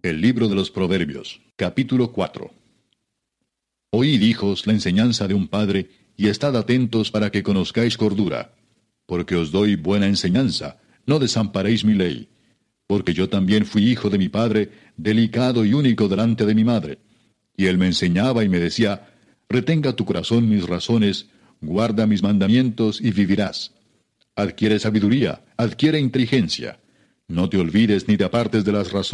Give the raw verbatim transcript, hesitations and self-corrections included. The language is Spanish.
El libro de los Proverbios, capítulo cuatro. Oíd, hijos, la enseñanza de un padre, y estad atentos para que conozcáis cordura. Porque os doy buena enseñanza, no desamparéis mi ley. Porque yo también fui hijo de mi padre, delicado y único delante de mi madre. Y él me enseñaba y me decía, retenga tu corazón mis razones, guarda mis mandamientos y vivirás. Adquiere sabiduría, adquiere inteligencia. No te olvides ni te apartes de las razones